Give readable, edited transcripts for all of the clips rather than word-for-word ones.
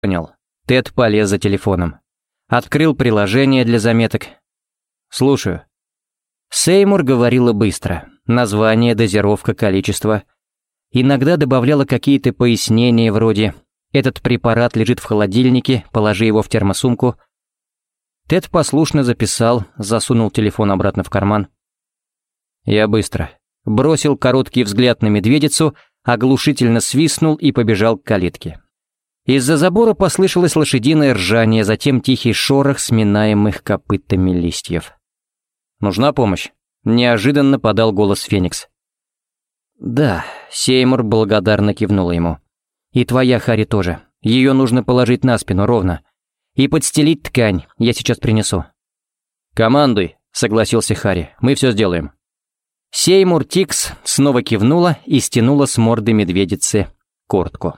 Понял. Тед полез за телефоном. Открыл приложение для заметок. Слушаю. Сеймур говорила быстро. Название, дозировка, количество. Иногда добавляла какие-то пояснения вроде «Этот препарат лежит в холодильнике, положи его в термосумку». Тед послушно записал, засунул телефон обратно в карман. Я быстро. Бросил короткий взгляд на медведицу, оглушительно свистнул и побежал к калитке. Из-за забора послышалось лошадиное ржание, затем тихий шорох сминаемых копытами листьев. «Нужна помощь?» — неожиданно подал голос Феникс. «Да», — Сеймур благодарно кивнула ему. «И твоя, Харри, тоже. Ее нужно положить на спину ровно. И подстелить ткань, я сейчас принесу». «Командуй», — согласился Харри, — «мы все сделаем». Сеймур Тикс снова кивнула и стянула с морды медведицы куртку.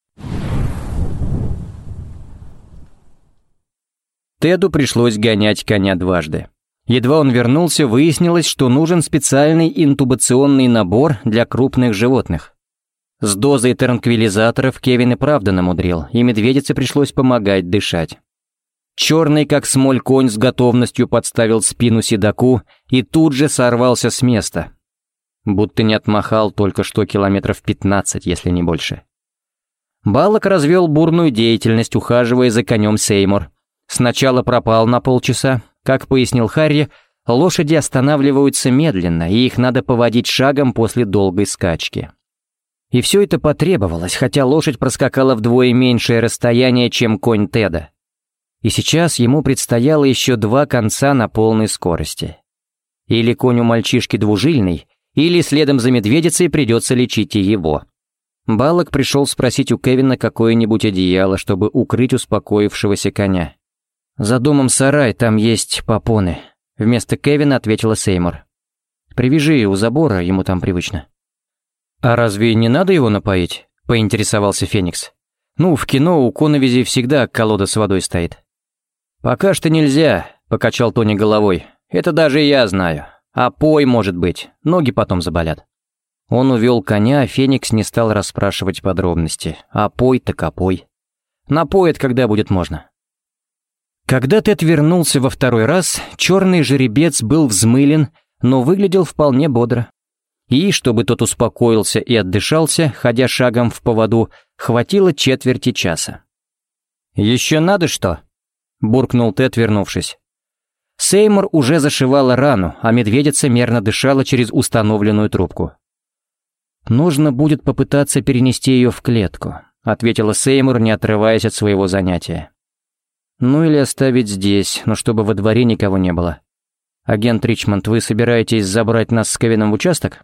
Теду пришлось гонять коня дважды. Едва он вернулся, выяснилось, что нужен специальный интубационный набор для крупных животных. С дозой транквилизаторов Кевин и правда намудрил, и медведице пришлось помогать дышать. Черный, как смоль, конь с готовностью подставил спину седоку и тут же сорвался с места. Будто не отмахал только что километров 15, если не больше. Баллок развел бурную деятельность, ухаживая за конем Сеймур. Сначала пропал на полчаса. Как пояснил Харри, лошади останавливаются медленно, и их надо поводить шагом после долгой скачки. И все это потребовалось, хотя лошадь проскакала вдвое меньшее расстояние, чем конь Теда. И сейчас ему предстояло еще 2 конца на полной скорости. Или конь у мальчишки двужильный, или следом за медведицей придется лечить и его. Баллок пришел спросить у Кевина какое-нибудь одеяло, чтобы укрыть успокоившегося коня. «За домом сарай, там есть попоны», — вместо Кевина ответила Сеймур. «Привяжи у забора, ему там привычно». «А разве не надо его напоить?» — поинтересовался Феникс. «Ну, в кино у коновизи всегда колода с водой стоит». «Пока что нельзя», — покачал Тони головой. «Это даже я знаю. А пой, может быть, ноги потом заболят». Он увел коня, а Феникс не стал расспрашивать подробности. А пой так опой. Напоят, когда будет можно. Когда Тед вернулся во второй раз, черный жеребец был взмылен, но выглядел вполне бодро. И, чтобы тот успокоился и отдышался, ходя шагом в поводу, хватило четверти часа. «Еще надо что?» — буркнул Тед, вернувшись. Сеймур уже зашивала рану, а медведица мерно дышала через установленную трубку. «Нужно будет попытаться перенести ее в клетку», — ответила Сеймур, не отрываясь от своего занятия. «Ну или оставить здесь, но чтобы во дворе никого не было. Агент Ричмонд, вы собираетесь забрать нас с Кевином в участок?»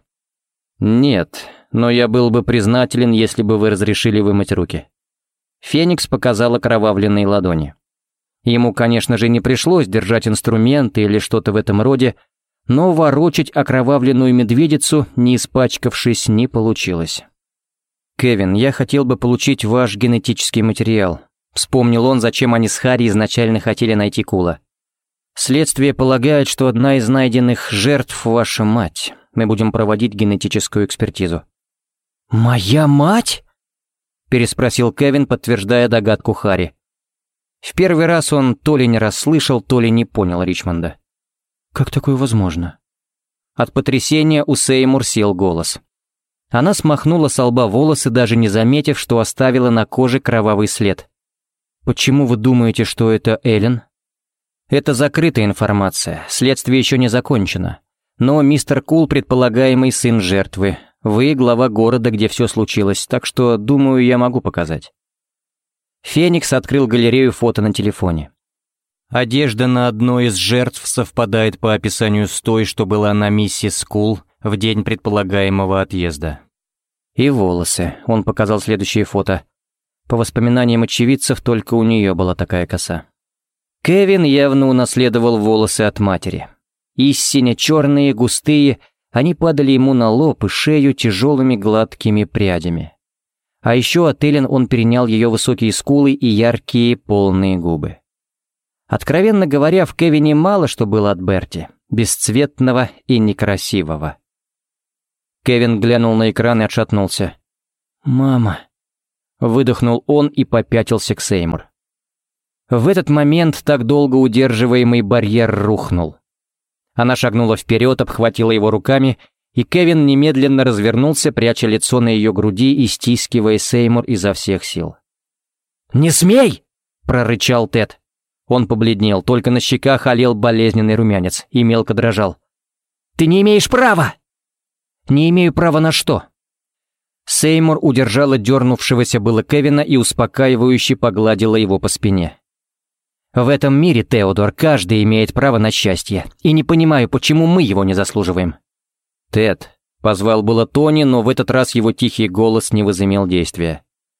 «Нет, но я был бы признателен, если бы вы разрешили вымыть руки». Феникс показал окровавленные ладони. Ему, конечно же, не пришлось держать инструменты или что-то в этом роде, но ворочать окровавленную медведицу, не испачкавшись, не получилось. «Кевин, я хотел бы получить ваш генетический материал», — вспомнил он, зачем они с Харри изначально хотели найти Кула. «Следствие полагает, что одна из найденных жертв — ваша мать. Мы будем проводить генетическую экспертизу». «Моя мать?» — переспросил Кевин, подтверждая догадку Харри. В первый раз он то ли не расслышал, то ли не понял Ричмонда. «Как такое возможно?» От потрясения у Сеймур сел голос. Она смахнула со лба волосы, даже не заметив, что оставила на коже кровавый след. «Почему вы думаете, что это Эллен?» «Это закрытая информация, следствие еще не закончено. Но мистер Кул — предполагаемый сын жертвы. Вы — глава города, где все случилось, так что, думаю, я могу показать». Феникс открыл галерею фото на телефоне. Одежда на одной из жертв совпадает по описанию с той, что была на миссис Кул в день предполагаемого отъезда. И волосы. Он показал следующее фото. По воспоминаниям очевидцев, только у нее была такая коса. Кевин явно унаследовал волосы от матери. Истинно черные, густые, они падали ему на лоб и шею тяжелыми гладкими прядями. А еще от Эллен он перенял ее высокие скулы и яркие полные губы. Откровенно говоря, в Кевине мало что было от Берти, бесцветного и некрасивого. Кевин глянул на экран и отшатнулся. «Мама». — выдохнул он и попятился к Сеймур. В этот момент так долго удерживаемый барьер рухнул. Она шагнула вперед, обхватила его руками, и Кевин немедленно развернулся, пряча лицо на ее груди и стискивая Сеймур изо всех сил. «Не смей!» — прорычал Тед. Он побледнел, только на щеках олел болезненный румянец и мелко дрожал. «Ты не имеешь права!» «Не имею права на что?» Сеймур удержала дернувшегося было Кевина и успокаивающе погладила его по спине. «В этом мире, Теодор, каждый имеет право на счастье, и не понимаю, почему мы его не заслуживаем». «Тед», — позвал было Тони, но в этот раз его тихий голос не возымел действия.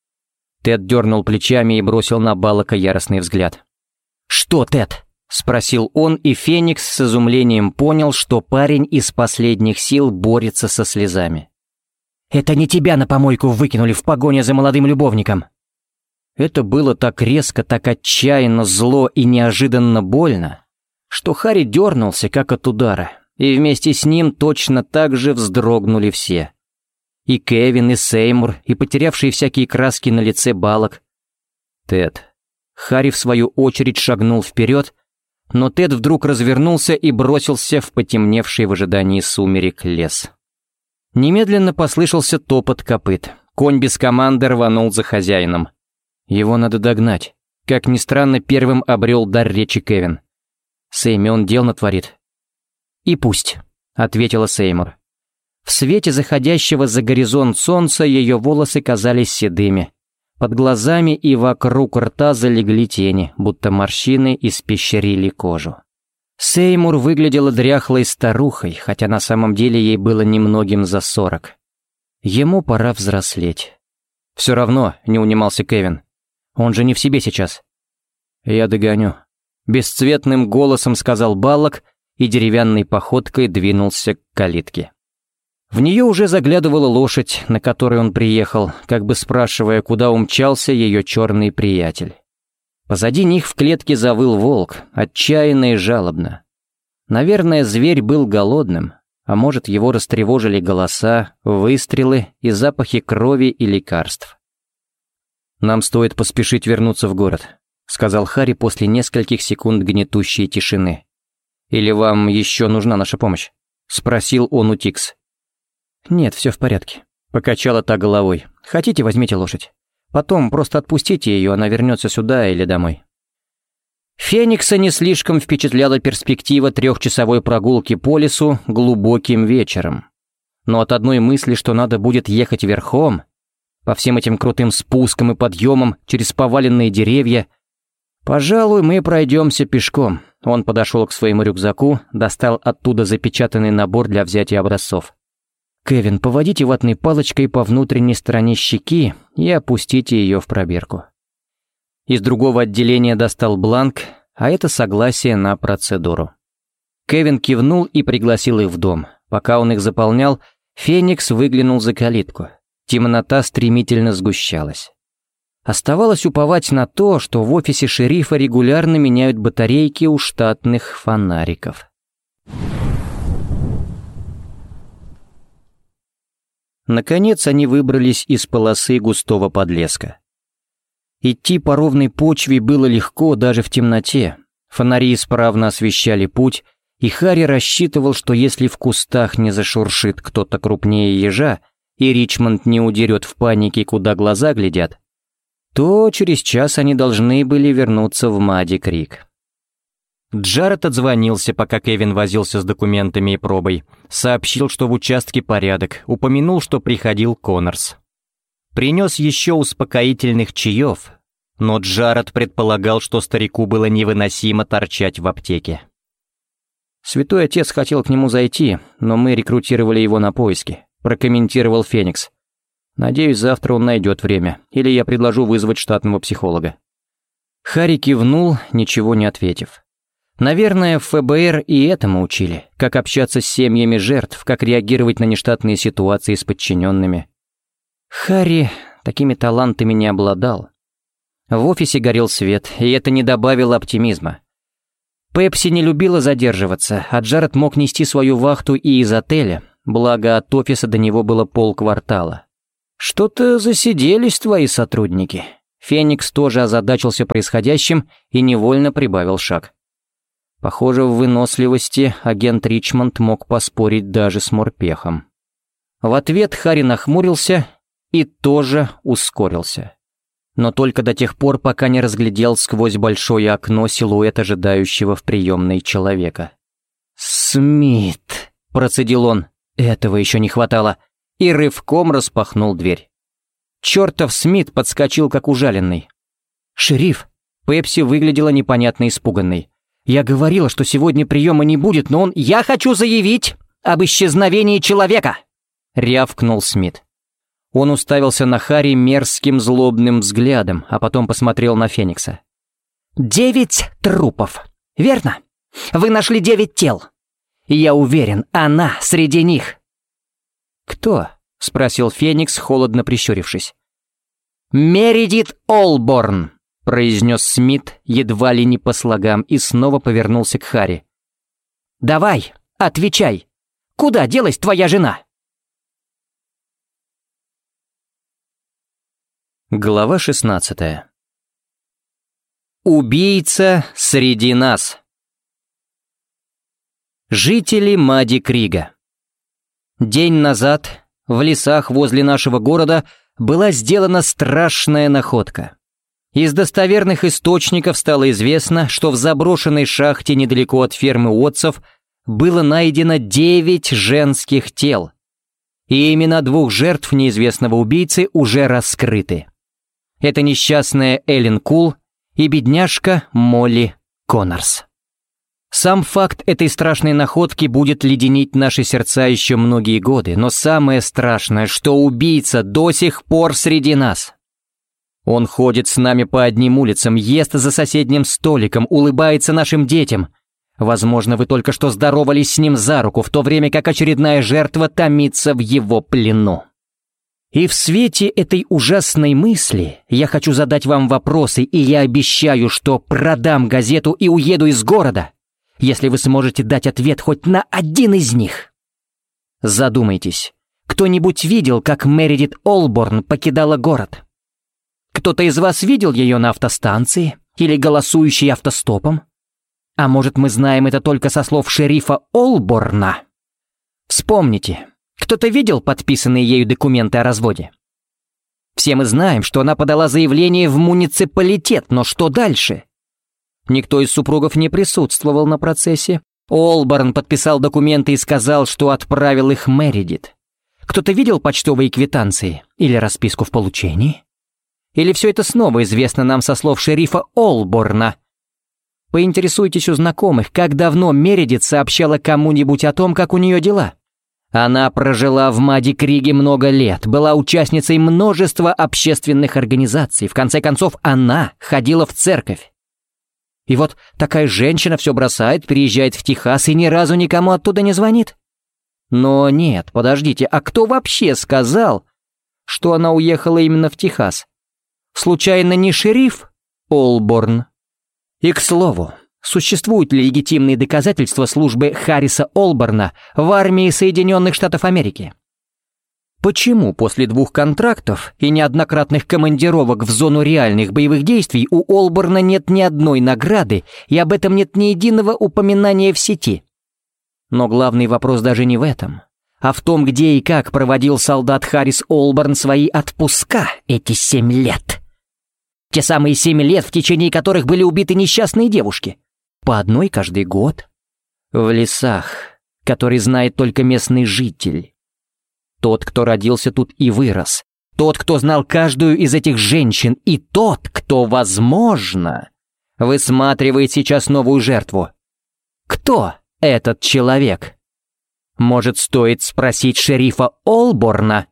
Тед дернул плечами и бросил на Баллока яростный взгляд. «Что, Тед?» — спросил он, и Феникс с изумлением понял, что парень из последних сил борется со слезами. «Это не тебя на помойку выкинули в погоне за молодым любовником!» Это было так резко, так отчаянно, зло и неожиданно больно, что Харри дернулся, как от удара, и вместе с ним точно так же вздрогнули все. И Кевин, и Сеймур, и потерявшие всякие краски на лице Баллок. «Тед». Харри в свою очередь шагнул вперед, но Тед вдруг развернулся и бросился в потемневший в ожидании сумерек лес. Немедленно послышался топот копыт. Конь без команды рванул за хозяином. Его надо догнать. Как ни странно, первым обрел дар речи Кевин. «Сэйми, он дел натворит». «И пусть», — ответила Сеймур. В свете заходящего за горизонт солнца ее волосы казались седыми. Под глазами и вокруг рта залегли тени, будто морщины испещрили кожу. Сеймур выглядела дряхлой старухой, хотя на самом деле ей было немногим за 40. Ему пора взрослеть. «Все равно», — не унимался Кевин. «Он же не в себе сейчас». «Я догоню», — бесцветным голосом сказал Баллок и деревянной походкой двинулся к калитке. В нее уже заглядывала лошадь, на которой он приехал, как бы спрашивая, куда умчался ее черный приятель. Позади них в клетке завыл волк, отчаянно и жалобно. Наверное, зверь был голодным, а может, его растревожили голоса, выстрелы и запахи крови и лекарств. «Нам стоит поспешить вернуться в город», — сказал Харри после нескольких секунд гнетущей тишины. «Или вам еще нужна наша помощь?» — спросил он у Тикс. «Нет, все в порядке», — покачала та головой. «Хотите, возьмите лошадь. Потом просто отпустите ее, она вернется сюда или домой». Феникса не слишком впечатляла перспектива 3-часовой прогулки по лесу глубоким вечером. Но от одной мысли, что надо будет ехать верхом, по всем этим крутым спускам и подъемам через поваленные деревья, «Пожалуй, мы пройдемся пешком». Он подошел к своему рюкзаку, достал оттуда запечатанный набор для взятия образцов. «Кевин, поводите ватной палочкой по внутренней стороне щеки и опустите ее в пробирку». Из другого отделения достал бланк, а это согласие на процедуру. Кевин кивнул и пригласил их в дом. Пока он их заполнял, Феникс выглянул за калитку. Темнота стремительно сгущалась. Оставалось уповать на то, что в офисе шерифа регулярно меняют батарейки у штатных фонариков. Наконец они выбрались из полосы густого подлеска. Идти по ровной почве было легко даже в темноте. Фонари исправно освещали путь, и Харри рассчитывал, что если в кустах не зашуршит кто-то крупнее ежа, и Ричмонд не удерет в панике, куда глаза глядят, то через час они должны были вернуться в Мадди-Крик. Джаред отзвонился, пока Кевин возился с документами и пробой. Сообщил, что в участке порядок, упомянул, что приходил Коннорс. Принес еще успокоительных чаев, но Джаред предполагал, что старику было невыносимо торчать в аптеке. «Святой отец хотел к нему зайти, но мы рекрутировали его на поиски», прокомментировал Феникс. «Надеюсь, завтра он найдет время, или я предложу вызвать штатного психолога». Харри кивнул, ничего не ответив. Наверное, в ФБР и этому учили, как общаться с семьями жертв, как реагировать на нештатные ситуации с подчиненными. Харри такими талантами не обладал. В офисе горел свет, и это не добавило оптимизма. Пепси не любила задерживаться, а Джаред мог нести свою вахту и из отеля, благо от офиса до него было полквартала. «Что-то засиделись твои сотрудники». Феникс тоже озадачился происходящим и невольно прибавил шаг. Похоже, в выносливости агент Ричмонд мог поспорить даже с морпехом. В ответ Харри нахмурился и тоже ускорился. Но только до тех пор, пока не разглядел сквозь большое окно силуэт ожидающего в приемной человека. «Смит», — процедил он, — «этого еще не хватало», и рывком распахнул дверь. Чертов Смит подскочил как ужаленный. «Шериф», — Пепси выглядела непонятно испуганной. «Я говорила, что сегодня приема не будет, но он...» «Я хочу заявить об исчезновении человека!» — рявкнул Смит. Он уставился на Харри мерзким злобным взглядом, а потом посмотрел на Феникса. 9 трупов, верно? Вы нашли 9 тел. И я уверен, она среди них. «Кто?» — спросил Феникс, холодно прищурившись. «Мередит Олборн», — произнес Смит едва ли не по слогам и снова повернулся к Харри. «Давай, отвечай. Куда делась твоя жена?» Глава 16. Убийца среди нас. Жители Мади-Крига. День назад в лесах возле нашего города была сделана страшная находка. Из достоверных источников стало известно, что в заброшенной шахте недалеко от фермы Уотсов было найдено 9 женских тел. И имена 2 жертв неизвестного убийцы уже раскрыты. Это несчастная Эллен Кул и бедняжка Молли Коннорс. Сам факт этой страшной находки будет леденить наши сердца еще многие годы, но самое страшное, что убийца до сих пор среди нас. Он ходит с нами по одним улицам, ест за соседним столиком, улыбается нашим детям. Возможно, вы только что здоровались с ним за руку, в то время как очередная жертва томится в его плену. И в свете этой ужасной мысли я хочу задать вам вопросы, и я обещаю, что продам газету и уеду из города, если вы сможете дать ответ хоть на один из них. Задумайтесь, кто-нибудь видел, как Мередит Олборн покидала город? Кто-то из вас видел ее на автостанции или голосующей автостопом? А может, мы знаем это только со слов шерифа Олборна? Вспомните. Кто-то видел подписанные ею документы о разводе? Все мы знаем, что она подала заявление в муниципалитет, но что дальше? Никто из супругов не присутствовал на процессе. Олборн подписал документы и сказал, что отправил их Мередит. Кто-то видел почтовые квитанции или расписку в получении? Или все это снова известно нам со слов шерифа Олборна? Поинтересуйтесь у знакомых, как давно Мередит сообщала кому-нибудь о том, как у нее дела. Она прожила в Мади-Криге много лет, была участницей множества общественных организаций. В конце концов, она ходила в церковь. И вот такая женщина все бросает, переезжает в Техас и ни разу никому оттуда не звонит. Но нет, подождите, а кто вообще сказал, что она уехала именно в Техас? Случайно не шериф Олборн? И к слову, существуют ли легитимные доказательства службы Харриса Олборна в армии Соединенных Штатов Америки? Почему после 2 контрактов и неоднократных командировок в зону реальных боевых действий у Олборна нет ни одной награды и об этом нет ни единого упоминания в сети? Но главный вопрос даже не в этом, а в том, где и как проводил солдат Харрис Олборн свои отпуска эти 7 лет. Те самые 7 лет, в течение которых были убиты несчастные девушки. По одной каждый год. В лесах, который знает только местный житель. Тот, кто родился тут и вырос. Тот, кто знал каждую из этих женщин. И тот, кто, возможно, высматривает сейчас новую жертву. Кто этот человек? Может, стоит спросить шерифа Олборна?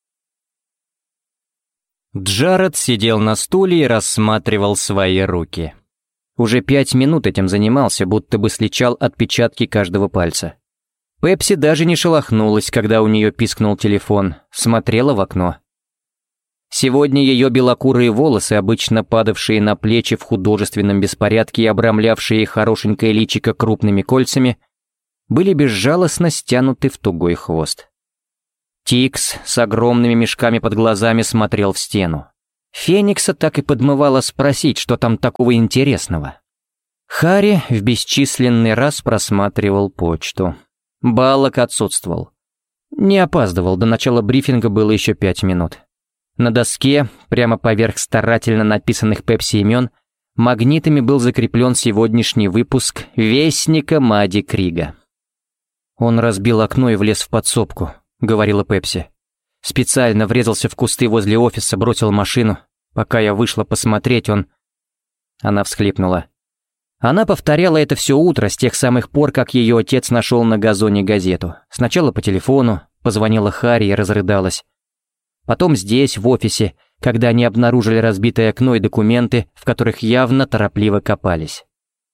Джаред сидел на стуле и рассматривал свои руки. Уже 5 минут этим занимался, будто бы сличал отпечатки каждого пальца. Пепси даже не шелохнулась, когда у нее пискнул телефон, смотрела в окно. Сегодня ее белокурые волосы, обычно падавшие на плечи в художественном беспорядке и обрамлявшие хорошенькое личико крупными кольцами, были безжалостно стянуты в тугой хвост. Тикс с огромными мешками под глазами смотрел в стену. Феникса так и подмывало спросить, что там такого интересного. Харри в бесчисленный раз просматривал почту. Баллок отсутствовал. Не опаздывал, до начала брифинга было еще 5 минут. На доске, прямо поверх старательно написанных Пепси имен, магнитами был закреплен сегодняшний выпуск «Вестника Мадди Крига». «Он разбил окно и влез в подсобку», — говорила Пепси. «Специально врезался в кусты возле офиса, бросил машину. Пока я вышла посмотреть, он...» Она всхлипнула. Она повторяла это все утро, с тех самых пор, как ее отец нашел на газоне газету. Сначала по телефону, позвонила Харри и разрыдалась. Потом здесь, в офисе, когда они обнаружили разбитое окно и документы, в которых явно торопливо копались.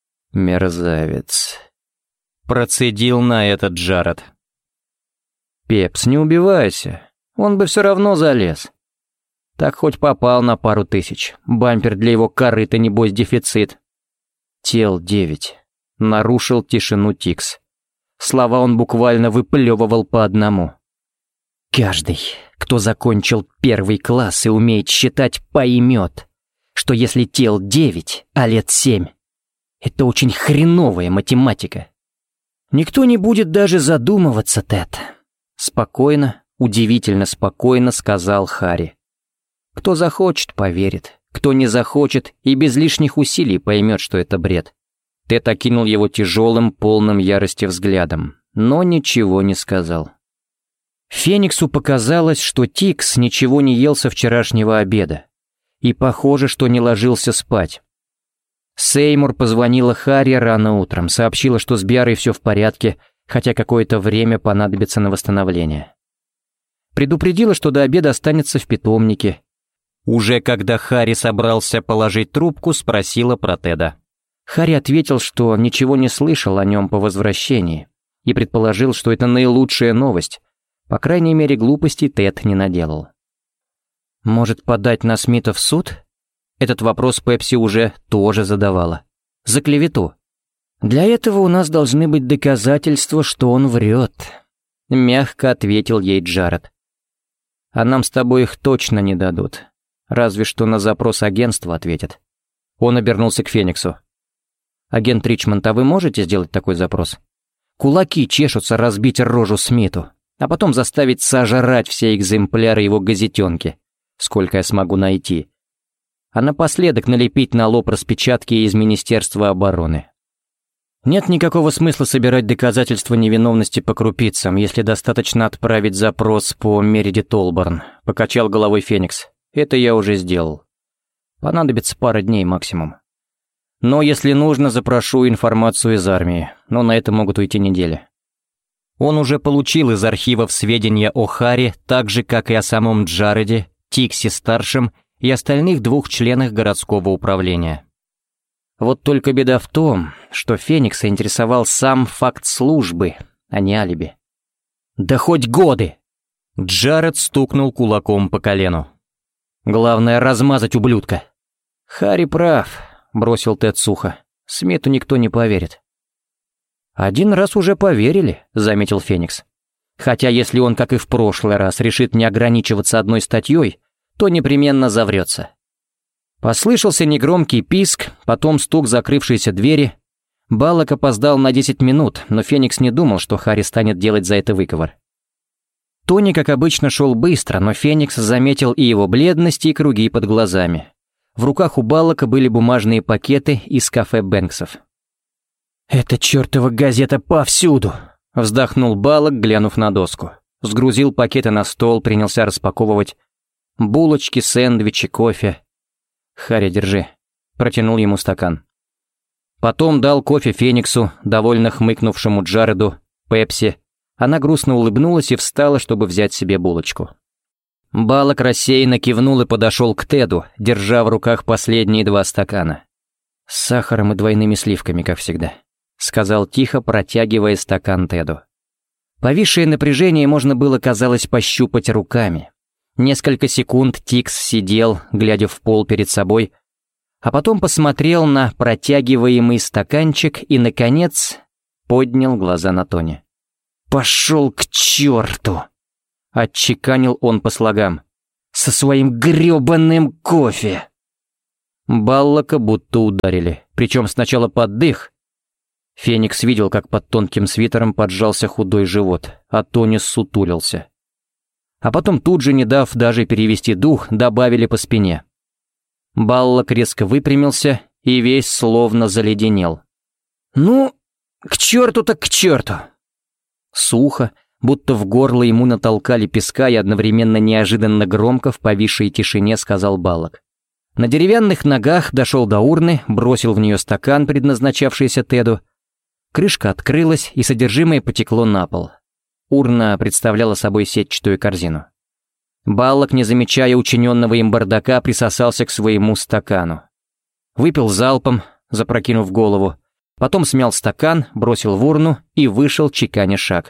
«Мерзавец», — процедил на этот Джаред. «Пепс, не убивайся, он бы все равно залез. Так хоть попал на пару тысяч, бампер для его корыта, небось, дефицит». «Тел 9», — нарушил тишину Тикс. Слова он буквально выплевывал по одному. «Каждый, кто закончил 1 класс и умеет считать, поймет, что если тел 9, а лет 7, это очень хреновая математика. Никто не будет даже задумываться, Тед», — спокойно, удивительно спокойно сказал Харри. «Кто захочет, поверит. Кто не захочет и без лишних усилий поймет, что это бред». Тед окинул его тяжелым, полным ярости взглядом, но ничего не сказал. Фениксу показалось, что Тикс ничего не ел со вчерашнего обеда. И похоже, что не ложился спать. Сеймур позвонила Харри рано утром, сообщила, что с Биарой все в порядке, хотя какое-то время понадобится на восстановление. Предупредила, что до обеда останется в питомнике. Уже когда Харри собрался положить трубку, спросила про Теда. Харри ответил, что ничего не слышал о нем по возвращении, и предположил, что это наилучшая новость. По крайней мере, глупостей Тед не наделал. «Может, подать на Смита в суд?» Этот вопрос Пепси уже тоже задавала. «За клевету. Для этого у нас должны быть доказательства, что он врет», — мягко ответил ей Джаред. «А нам с тобой их точно не дадут. Разве что на запрос агентства ответят». Он обернулся к Фениксу. «Агент Ричмонд, а вы можете сделать такой запрос? Кулаки чешутся разбить рожу Смиту, а потом заставить сожрать все экземпляры его газетенки, сколько я смогу найти, а напоследок налепить на лоб распечатки из Министерства обороны. Нет никакого смысла собирать доказательства невиновности по крупицам, если достаточно отправить запрос по Мередит Олборн», — покачал головой Феникс. «Это я уже сделал. Понадобится пара дней максимум. Но если нужно, запрошу информацию из армии, но на это могут уйти недели». Он уже получил из архивов сведения о Харри, так же, как и о самом Джареде, Тиксе-старшем и остальных 2 членах городского управления. Вот только беда в том, что Феникса интересовал сам факт службы, а не алиби. «Да хоть годы!» Джаред стукнул кулаком по колену. «Главное, размазать ублюдка». «Харри прав», — бросил Тед сухо. «Смиту никто не поверит». «Один раз уже поверили», — заметил Феникс. «Хотя если он, как и в прошлый раз, решит не ограничиваться одной статьей, то непременно заврется». Послышался негромкий писк, потом стук закрывшейся двери. Баллок опоздал на 10 минут, но Феникс не думал, что Харри станет делать за это выговор. Тони, как обычно, шел быстро, но Феникс заметил и его бледность, и круги под глазами. В руках у Баллока были бумажные пакеты из кафе Бэнксов. «Эта чертова газета повсюду!» — вздохнул Баллок, глянув на доску. Сгрузил пакеты на стол, принялся распаковывать. Булочки, сэндвичи, кофе. «Харри, держи», — протянул ему стакан. Потом дал кофе Фениксу, довольно хмыкнувшему Джареду, Пепси. Она грустно улыбнулась и встала, чтобы взять себе булочку. Баллок рассеянно кивнул и подошел к Теду, держа в руках последние 2 стакана. «С сахаром и двойными сливками, как всегда», — сказал тихо, протягивая стакан Теду. Повисшее напряжение можно было, казалось, пощупать руками. Несколько секунд Тикс сидел, глядя в пол перед собой, а потом посмотрел на протягиваемый стаканчик и, наконец, поднял глаза на Тони. «Пошел к черту!» отчеканил он по слогам. «Со своим грёбаным кофе!» Баллока будто ударили, причем сначала под дых. Феникс видел, как под тонким свитером поджался худой живот, а Тони ссутулился. А потом тут же, не дав даже перевести дух, добавили по спине. Баллок резко выпрямился и весь словно заледенел. «Ну, к черту так к черту!» Сухо, будто в горло ему натолкали песка и одновременно неожиданно громко в повисшей тишине сказал Баллок. На деревянных ногах дошел до урны, бросил в нее стакан, предназначавшийся Теду. Крышка открылась, и содержимое потекло на пол. Урна представляла собой сетчатую корзину. Баллок, не замечая учиненного им бардака, присосался к своему стакану. Выпил залпом, запрокинув голову, потом смял стакан, бросил в урну и вышел, чеканя шаг.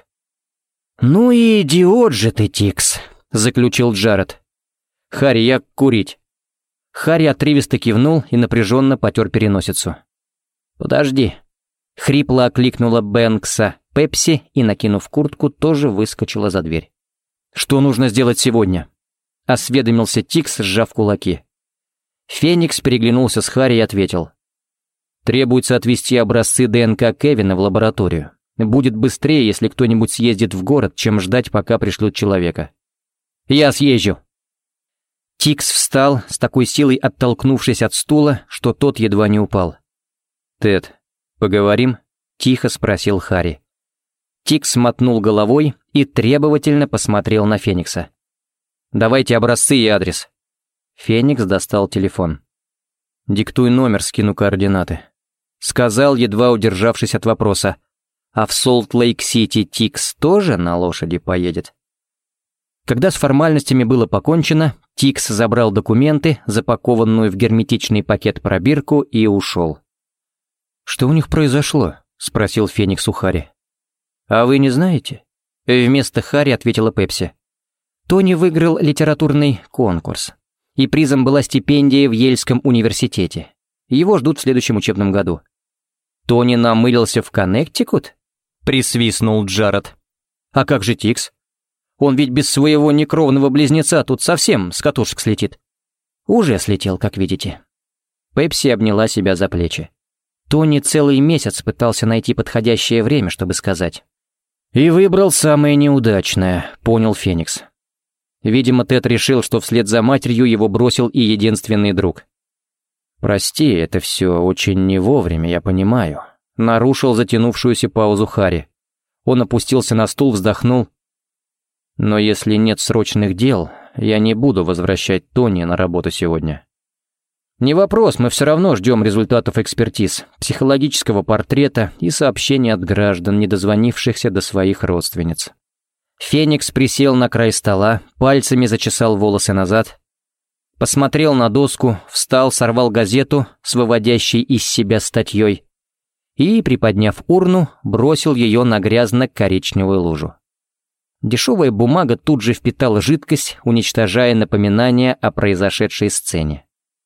«Ну и идиот же ты, Тикс», — заключил Джаред. «Харри, я курить». Харри отрывисто кивнул и напряженно потер переносицу. «Подожди». Хрипло окликнула Бэнкса Пепси и, накинув куртку, тоже выскочила за дверь. «Что нужно сделать сегодня?» — осведомился Тикс, сжав кулаки. Феникс переглянулся с Харри и ответил. «Требуется отвезти образцы ДНК Кевина в лабораторию. Будет быстрее, если кто-нибудь съездит в город, чем ждать, пока пришлют человека». «Я съезжу». Тикс встал, с такой силой оттолкнувшись от стула, что тот едва не упал. «Тед, поговорим?» — тихо спросил Харри. Тикс мотнул головой и требовательно посмотрел на Феникса. «Давайте образцы и адрес». Феникс достал телефон. «Диктуй номер, скину координаты». Сказал, едва удержавшись от вопроса. «А в Солт-Лейк-Сити Тикс тоже на лошади поедет?» Когда с формальностями было покончено, Тикс забрал документы, запакованную в герметичный пакет пробирку, и ушел. «Что у них произошло?» — спросил Феникс у Харри. «А вы не знаете?» — вместо Харри ответила Пепси. «Тони выиграл литературный конкурс, и призом была стипендия в Йельском университете. Его ждут в следующем учебном году». «Тони намылился в Коннектикут?» — присвистнул Джаред. «А как же Тикс? Он ведь без своего некровного близнеца тут совсем с катушек слетит». «Уже слетел, как видите». Пепси обняла себя за плечи. Тони целый месяц пытался найти подходящее время, чтобы сказать. «И выбрал самое неудачное», — понял Феникс. Видимо, Тед решил, что вслед за матерью его бросил и единственный друг. «Прости, это все очень не вовремя, я понимаю», — нарушил затянувшуюся паузу Харри. Он опустился на стул, вздохнул. «Но если нет срочных дел, я не буду возвращать Тони на работу сегодня». «Не вопрос, мы все равно ждем результатов экспертиз, психологического портрета и сообщений от граждан, не дозвонившихся до своих родственниц». Феникс присел на край стола, пальцами зачесал волосы назад, посмотрел на доску, встал, сорвал газету с выводящей из себя статьей и, приподняв урну, бросил ее на грязно-коричневую лужу. Дешевая бумага тут же впитала жидкость, уничтожая напоминания о произошедшей сцене.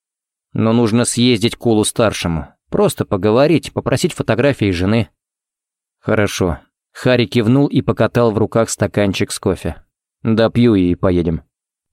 Но нужно съездить к Улу-старшему, просто поговорить, попросить фотографии жены. Хорошо. Харри кивнул и покатал в руках стаканчик с кофе. Допью и поедем.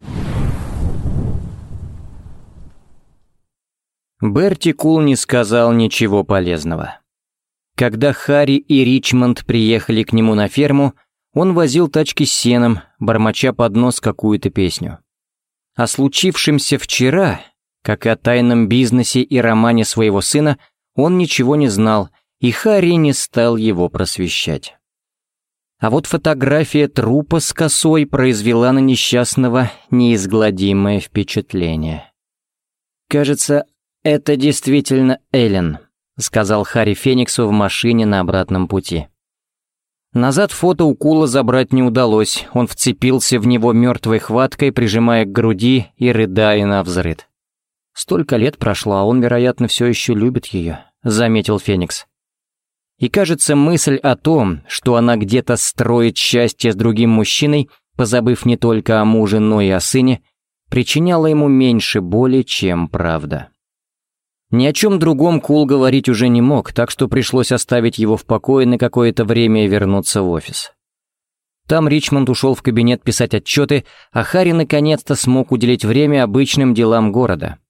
Берти Кул не сказал ничего полезного. Когда Харри и Ричмонд приехали к нему на ферму, он возил тачки с сеном, бормоча под нос какую-то песню. О случившемся вчера, как и о тайном бизнесе и романе своего сына, он ничего не знал, и Харри не стал его просвещать. А вот фотография трупа с косой произвела на несчастного неизгладимое впечатление. «Кажется, это действительно Эллен», — сказал Харри Фениксу в машине на обратном пути. Назад фото у Кула забрать не удалось, он вцепился в него мертвой хваткой, прижимая к груди и рыдая навзрыд. «Столько лет прошло, а он, вероятно, все еще любит ее», — заметил Феникс. И кажется, мысль о том, что она где-то строит счастье с другим мужчиной, позабыв не только о муже, но и о сыне, причиняла ему меньше боли, чем правда. Ни о чем другом Кул говорить уже не мог, так что пришлось оставить его в покое на какое-то время и вернуться в офис. Там Ричмонд ушел в кабинет писать отчеты, а Харри наконец-то смог уделить время обычным делам города.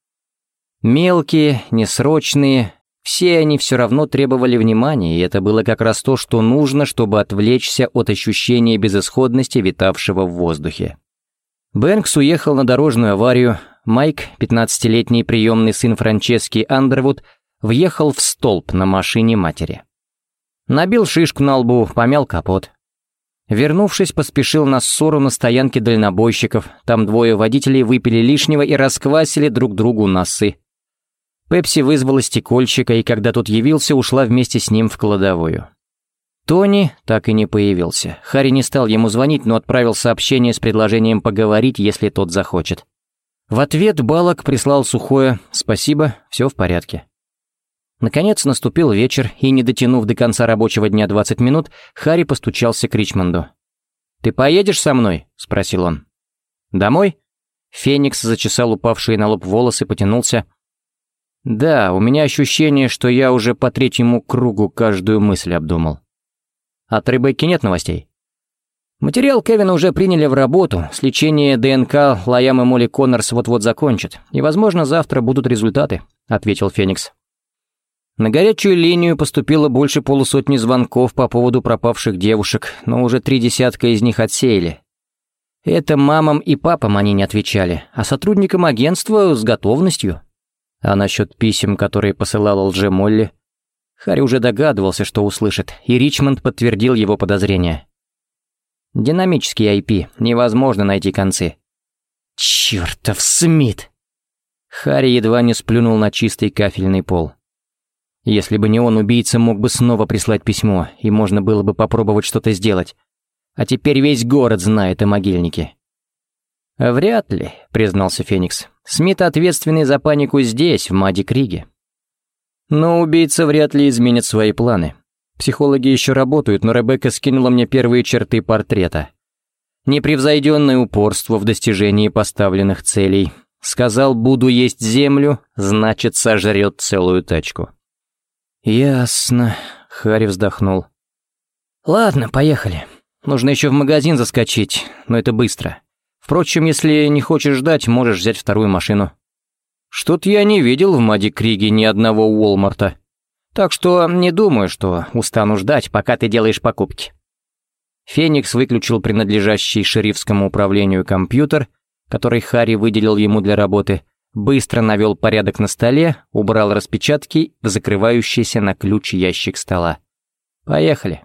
Мелкие, несрочные, все они все равно требовали внимания, и это было как раз то, что нужно, чтобы отвлечься от ощущения безысходности, витавшего в воздухе. Бэнкс уехал на дорожную аварию, Майк, 15-летний приемный сын Франчески Андервуд, въехал в столб на машине матери. Набил шишку на лбу, помял капот. Вернувшись, поспешил на ссору на стоянке дальнобойщиков, там двое водителей выпили лишнего и расквасили друг другу носы. Пепси вызвала стекольщика, и когда тот явился, ушла вместе с ним в кладовую. Тони так и не появился. Харри не стал ему звонить, но отправил сообщение с предложением поговорить, если тот захочет. В ответ Балок прислал сухое «Спасибо, все в порядке». Наконец наступил вечер, и, не дотянув до конца рабочего дня 20 минут, Харри постучался к Ричмонду. «Ты поедешь со мной?» — спросил он. «Домой?» Феникс зачесал упавшие на лоб волосы, потянулся. «Да, у меня ощущение, что я уже по третьему кругу каждую мысль обдумал. От Ребекки нет новостей?» «Материал Кевина уже приняли в работу, сличение ДНК Лайам и Молли Коннорс вот-вот закончат, и, возможно, завтра будут результаты», — ответил Феникс. На горячую линию поступило больше полусотни звонков по поводу пропавших девушек, но уже 30 из них отсеяли. Это мамам и папам они не отвечали, а сотрудникам агентства с готовностью. А насчет писем, которые посылала лже-Молли, Харри уже догадывался, что услышит, и Ричмонд подтвердил его подозрения. Динамический IP, невозможно найти концы. «Чёртов Смит!» Харри едва не сплюнул на чистый кафельный пол. Если бы не он, убийца мог бы снова прислать письмо, и можно было бы попробовать что-то сделать. А теперь весь город знает о могильнике. «Вряд ли», — признался Феникс. «Смит ответственный за панику здесь, в Мадди-Криге. Но убийца вряд ли изменит свои планы. Психологи еще работают, но Ребекка скинула мне первые черты портрета. Непревзойденное упорство в достижении поставленных целей. Сказал, буду есть землю, значит, сожрет целую тачку». «Ясно», — Харри вздохнул. «Ладно, поехали. Нужно еще в магазин заскочить, но это быстро. Впрочем, если не хочешь ждать, можешь взять вторую машину». «Что-то я не видел в Мадди-Криге ни одного Уолмарта. Так что не думаю, что устану ждать, пока ты делаешь покупки». Феникс выключил принадлежащий шерифскому управлению компьютер, который Харри выделил ему для работы, быстро навел порядок на столе, убрал распечатки в закрывающийся на ключ ящик стола. «Поехали».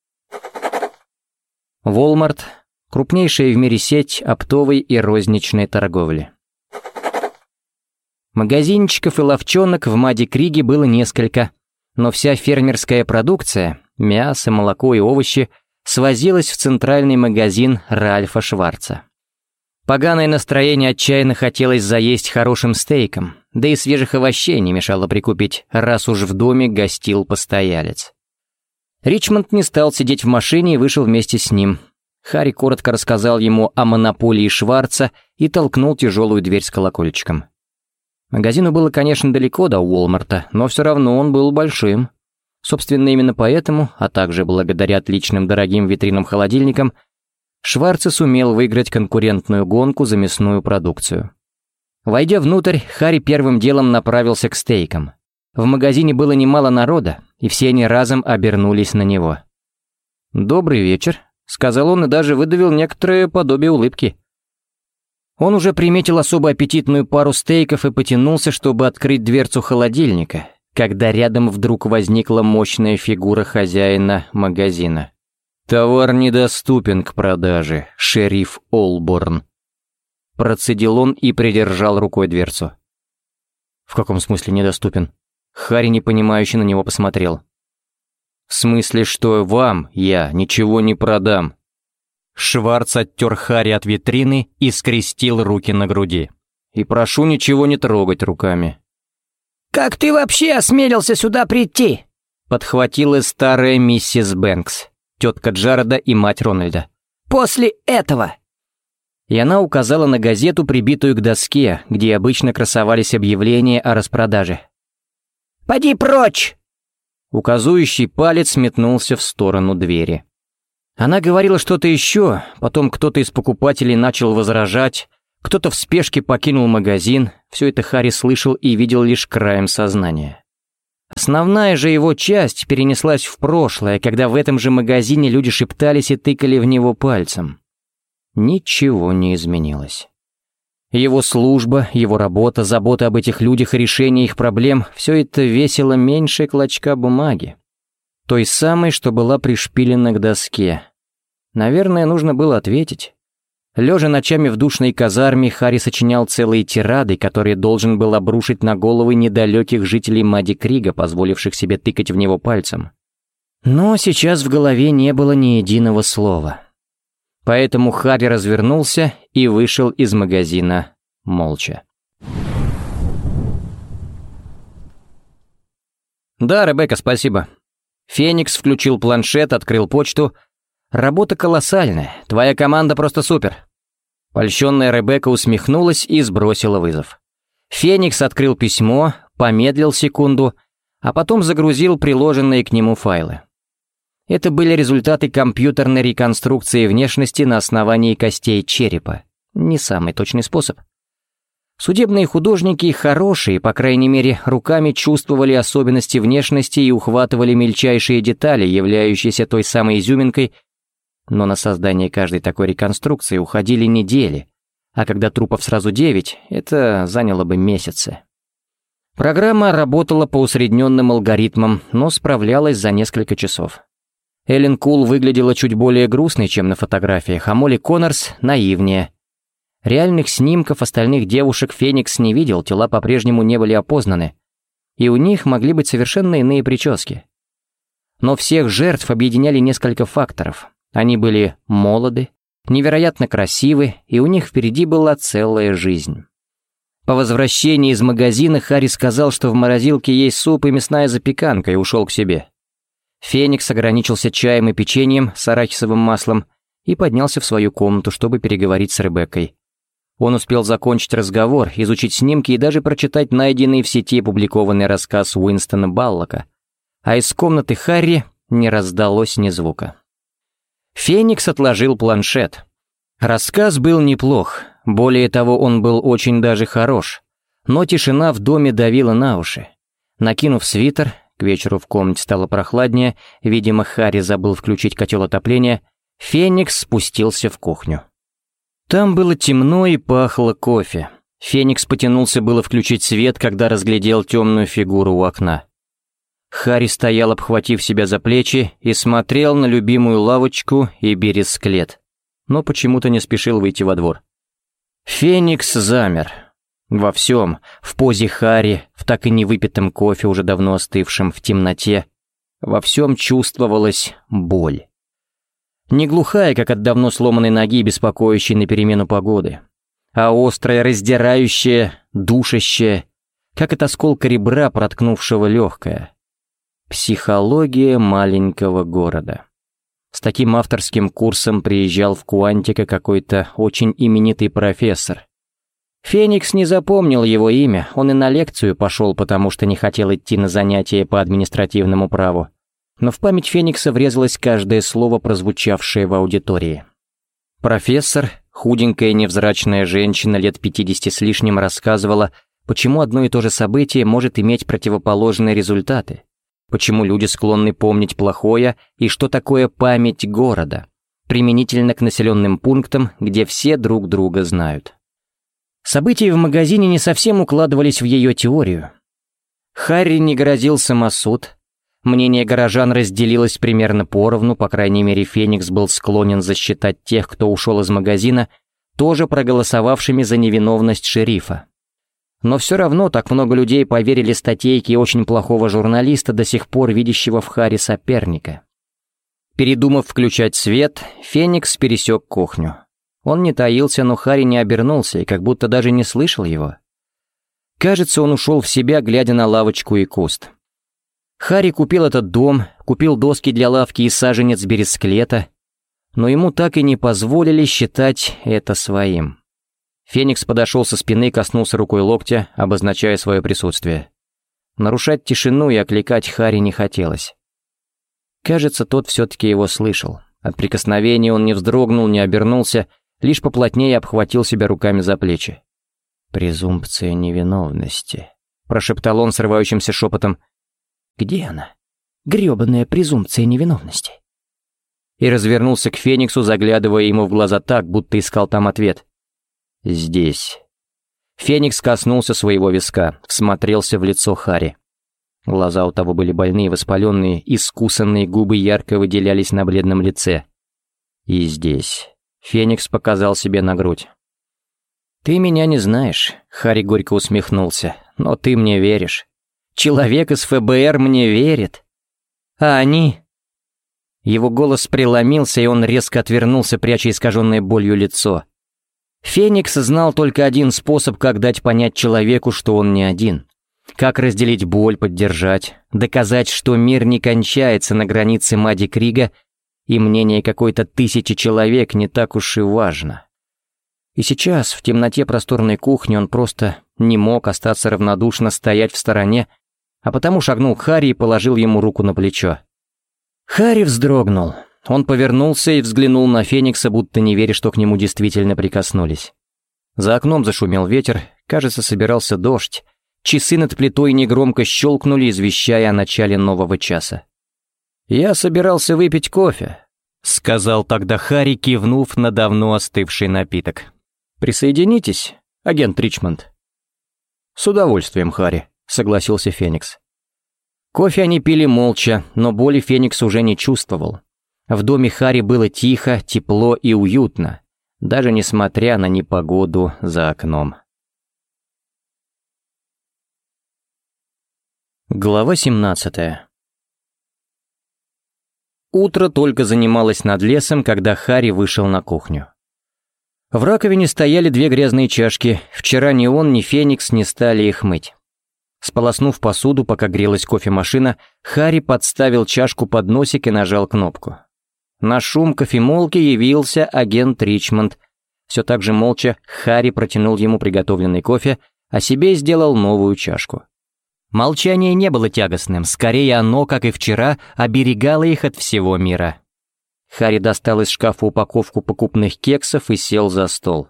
Walmart — крупнейшая в мире сеть оптовой и розничной торговли. Магазинчиков и лавчонок в Мадди-Криге было несколько, но вся фермерская продукция, мясо, молоко и овощи, свозилась в центральный магазин Ральфа Шварца. Поганое настроение отчаянно хотелось заесть хорошим стейком, да и свежих овощей не мешало прикупить, раз уж в доме гостил постоялец. Ричмонд не стал сидеть в машине и вышел вместе с ним. Харри коротко рассказал ему о монополии Шварца и толкнул тяжелую дверь с колокольчиком. Магазину было, конечно, далеко до Уолмарта, но все равно он был большим. Собственно, именно поэтому, а также благодаря отличным дорогим витринам-холодильникам, Шварц сумел выиграть конкурентную гонку за мясную продукцию. Войдя внутрь, Харри первым делом направился к стейкам. В магазине было немало народа, и все они разом обернулись на него. «Добрый вечер», — сказал он и даже выдавил некоторое подобие улыбки. Он уже приметил особо аппетитную пару стейков и потянулся, чтобы открыть дверцу холодильника, когда рядом вдруг возникла мощная фигура хозяина магазина. «Товар недоступен к продаже, шериф Олборн», — процедил он и придержал рукой дверцу. «В каком смысле недоступен?» Харри непонимающе на него посмотрел. «В смысле, что вам я ничего не продам». Шварц оттер Харри от витрины и скрестил руки на груди. «И прошу ничего не трогать руками». «Как ты вообще осмелился сюда прийти?» Подхватила старая миссис Бэнкс, тетка Джареда и мать Рональда. «После этого!» И она указала на газету, прибитую к доске, где обычно красовались объявления о распродаже. «Поди прочь!» Указующий палец метнулся в сторону двери. Она говорила что-то еще, потом кто-то из покупателей начал возражать, кто-то в спешке покинул магазин, все это Харри слышал и видел лишь краем сознания. Основная же его часть перенеслась в прошлое, когда в этом же магазине люди шептались и тыкали в него пальцем. Ничего не изменилось. Его служба, его работа, забота об этих людях и решение их проблем — все это весило меньше клочка бумаги. Той самой, что была пришпилена к доске. Наверное, нужно было ответить. Лежа ночами в душной казарме, Харри сочинял целые тирады, которые должен был обрушить на головы недалеких жителей Мадди-Крига, позволивших себе тыкать в него пальцем. Но сейчас в голове не было ни единого слова. Поэтому Харри развернулся и вышел из магазина молча. «Да, Ребекка, спасибо». Феникс включил планшет, открыл почту. «Работа колоссальная, твоя команда просто супер». Польщенная Ребекка усмехнулась и сбросила вызов. Феникс открыл письмо, помедлил секунду, а потом загрузил приложенные к нему файлы. Это были результаты компьютерной реконструкции внешности на основании костей черепа. Не самый точный способ. Судебные художники хорошие, по крайней мере, руками чувствовали особенности внешности и ухватывали мельчайшие детали, являющиеся той самой изюминкой, но на создание каждой такой реконструкции уходили недели, а когда трупов сразу 9, это заняло бы месяцы. Программа работала по усредненным алгоритмам, но справлялась за несколько часов. Эллен Кул выглядела чуть более грустной, чем на фотографиях, а Молли Коннорс наивнее. Реальных снимков остальных девушек Феникс не видел, тела по-прежнему не были опознаны, и у них могли быть совершенно иные прически. Но всех жертв объединяли несколько факторов. Они были молоды, невероятно красивы, и у них впереди была целая жизнь. По возвращении из магазина Харри сказал, что в морозилке есть суп и мясная запеканка, и ушел к себе. Феникс ограничился чаем и печеньем с арахисовым маслом и поднялся в свою комнату, чтобы переговорить с Ребеккой. Он успел закончить разговор, изучить снимки и даже прочитать найденный в сети опубликованный рассказ Уинстона Баллока, а из комнаты Харри не раздалось ни звука. Феникс отложил планшет. Рассказ был неплох, более того, он был очень даже хорош, но тишина в доме давила на уши. Накинув свитер, к вечеру в комнате стало прохладнее, видимо, Харри забыл включить котел отопления, Феникс спустился в кухню. Там было темно и пахло кофе. Феникс потянулся было включить свет, когда разглядел темную фигуру у окна. Харри стоял, обхватив себя за плечи, и смотрел на любимую лавочку и бересклет, но почему-то не спешил выйти во двор. Феникс замер. Во всем, в позе Харри, в так и не выпитом кофе, уже давно остывшем в темноте, во всем чувствовалась боль. Не глухая, как от давно сломанной ноги, беспокоящей на перемену погоды, а острая, раздирающая, душащая, как от осколка ребра, проткнувшего легкое. Психология маленького города. С таким авторским курсом приезжал в Куантико какой-то очень именитый профессор. Феникс не запомнил его имя, он и на лекцию пошел, потому что не хотел идти на занятия по административному праву. Но в память Феникса врезалось каждое слово, прозвучавшее в аудитории. Профессор, худенькая невзрачная женщина лет 50 с лишним, рассказывала, почему одно и то же событие может иметь противоположные результаты, почему люди склонны помнить плохое и что такое память города, применительно к населенным пунктам, где все друг друга знают. События в магазине не совсем укладывались в ее теорию. Харри не грозил самосуд. Мнение горожан разделилось примерно поровну, по крайней мере, Феникс был склонен засчитать тех, кто ушел из магазина, тоже проголосовавшими за невиновность шерифа. Но все равно так много людей поверили статейке очень плохого журналиста, до сих пор видящего в Харри соперника. Передумав включать свет, Феникс пересек кухню. Он не таился, но Харри не обернулся и как будто даже не слышал его. Кажется, он ушел в себя, глядя на лавочку и куст. Харри купил этот дом, купил доски для лавки и саженец бересклета, но ему так и не позволили считать это своим. Феникс подошел со спины и коснулся рукой локтя, обозначая свое присутствие. Нарушать тишину и окликать Харри не хотелось. Кажется, тот все-таки его слышал, От прикосновения он не вздрогнул, не обернулся, лишь поплотнее обхватил себя руками за плечи. «Презумпция невиновности», — прошептал он срывающимся шепотом. «Где она? Грёбаная презумпция невиновности?» И развернулся к Фениксу, заглядывая ему в глаза так, будто искал там ответ. «Здесь». Феникс коснулся своего виска, всмотрелся в лицо Харри. Глаза у того были больные, воспаленные, искусанные губы ярко выделялись на бледном лице. «И здесь». Феникс показал себе на грудь. «Ты меня не знаешь», — Харри горько усмехнулся, — «но ты мне веришь. Человек из ФБР мне верит. А они...» Его голос преломился, и он резко отвернулся, пряча искаженное болью лицо. Феникс знал только один способ, как дать понять человеку, что он не один. Как разделить боль, поддержать, доказать, что мир не кончается на границе Мадди Крига, и мнение какой-то 1000 человек не так уж и важно. И сейчас, в темноте просторной кухни, он просто не мог остаться равнодушно стоять в стороне, а потому шагнул к Харри и положил ему руку на плечо. Харри вздрогнул. Он повернулся и взглянул на Феникса, будто не веря, что к нему действительно прикоснулись. За окном зашумел ветер, кажется, собирался дождь. Часы над плитой негромко щелкнули, извещая о начале нового часа. «Я собирался выпить кофе», — сказал тогда Харри, кивнув на давно остывший напиток. «Присоединитесь, агент Ричмонд?» «С удовольствием, Харри», — согласился Феникс. Кофе они пили молча, но боли Феникс уже не чувствовал. В доме Харри было тихо, тепло и уютно, даже несмотря на непогоду за окном. Глава 17. Утро только занималось над лесом, когда Харри вышел на кухню. В раковине стояли 2 грязные чашки, вчера ни он, ни Феникс не стали их мыть. Сполоснув посуду, пока грелась кофемашина, Харри подставил чашку под носик и нажал кнопку. На шум кофемолки явился агент Ричмонд. Все так же молча Харри протянул ему приготовленный кофе, а себе сделал новую чашку. Молчание не было тягостным, скорее оно, как и вчера, оберегало их от всего мира. Харри достал из шкафа упаковку покупных кексов и сел за стол.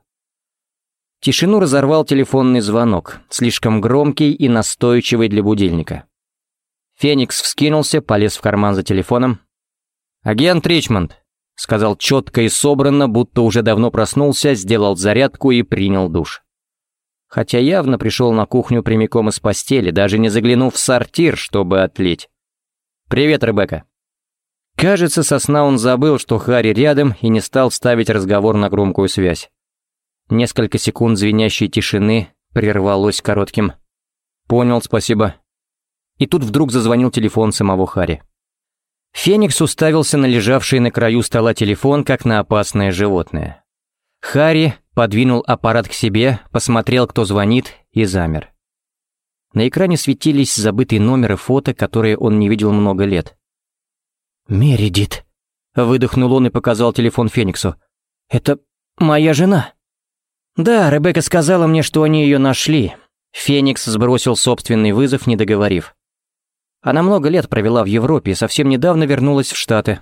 Тишину разорвал телефонный звонок, слишком громкий и настойчивый для будильника. Феникс вскинулся, полез в карман за телефоном. «Агент Ричмонд», — сказал четко и собранно, будто уже давно проснулся, сделал зарядку и принял душ. Хотя явно пришел на кухню прямиком из постели, даже не заглянув в сортир, чтобы отлить. «Привет, Ребекка». Кажется, со сна он забыл, что Харри рядом, и не стал ставить разговор на громкую связь. Несколько секунд звенящей тишины прервалось коротким «Понял, спасибо». И тут вдруг зазвонил телефон самого Харри. Феникс уставился на лежавший на краю стола телефон, как на опасное животное. Харри подвинул аппарат к себе, посмотрел, кто звонит, и замер. На экране светились забытые номеры фото, которые он не видел много лет. «Мередит», — выдохнул он и показал телефон Фениксу. «Это моя жена». «Да, Ребекка сказала мне, что они ее нашли». Феникс сбросил собственный вызов, не договорив. Она много лет провела в Европе и совсем недавно вернулась в Штаты.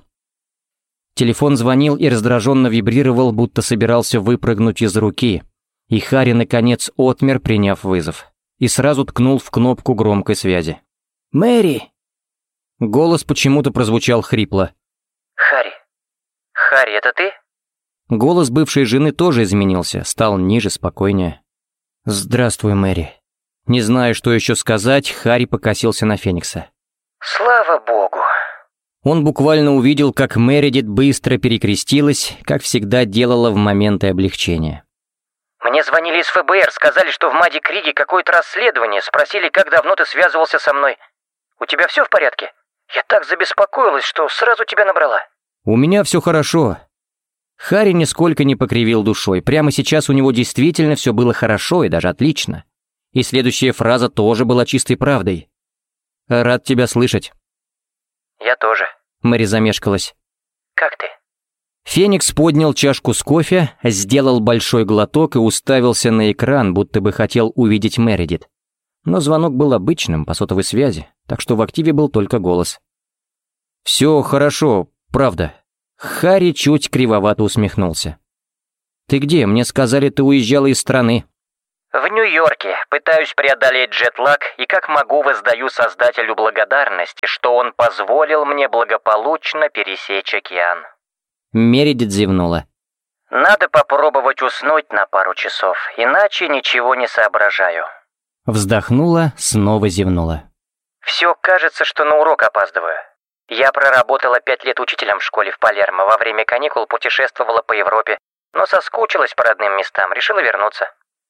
Телефон звонил и раздраженно вибрировал, будто собирался выпрыгнуть из руки. И Харри, наконец, отмер, приняв вызов. И сразу ткнул в кнопку громкой связи. «Мэри!» Голос почему-то прозвучал хрипло. «Харри! Харри, это ты?» Голос бывшей жены тоже изменился, стал ниже, спокойнее. «Здравствуй, Мэри». Не зная, что еще сказать, Харри покосился на Феникса. «Слава богу!» Он буквально увидел, как Мередит быстро перекрестилась, как всегда делала в моменты облегчения. «Мне звонили из ФБР, сказали, что в Мадди Криге какое-то расследование, спросили, как давно ты связывался со мной. У тебя все в порядке? Я так забеспокоилась, что сразу тебя набрала». «У меня все хорошо». Харри нисколько не покривил душой, прямо сейчас у него действительно все было хорошо и даже отлично. И следующая фраза тоже была чистой правдой. «Рад тебя слышать». «Я тоже». Мэри замешкалась. «Как ты?» Феникс поднял чашку с кофе, сделал большой глоток и уставился на экран, будто бы хотел увидеть Мередит. Но звонок был обычным, по сотовой связи, так что в активе был только голос. «Все хорошо, правда». Харри чуть кривовато усмехнулся. «Ты где? Мне сказали, ты уезжала из страны». В Нью-Йорке. Пытаюсь преодолеть джетлаг и как могу воздаю Создателю благодарности, что он позволил мне благополучно пересечь океан. Мередит зевнула. Надо попробовать уснуть на пару часов, иначе ничего не соображаю. Вздохнула, снова зевнула. Все кажется, что на урок опаздываю. Я проработала 5 лет учителем в школе в Палермо, во время каникул путешествовала по Европе, но соскучилась по родным местам, решила вернуться.